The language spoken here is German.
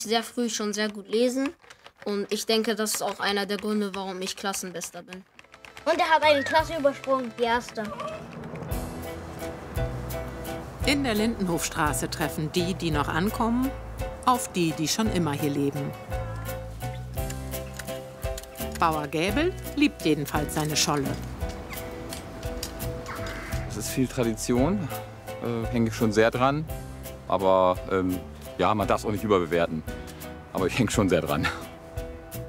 sehr früh schon sehr gut lesen. Und ich denke, das ist auch einer der Gründe, warum ich Klassenbester bin. Und er hat eine Klasse übersprungen, die erste. In der Lindenhofstraße treffen die, die noch ankommen, auf die, die schon immer hier leben. Bauer Gäbel liebt jedenfalls seine Scholle. Es ist viel Tradition, hänge ich schon sehr dran. Aber ja, man darf es auch nicht überbewerten. Aber ich hänge schon sehr dran.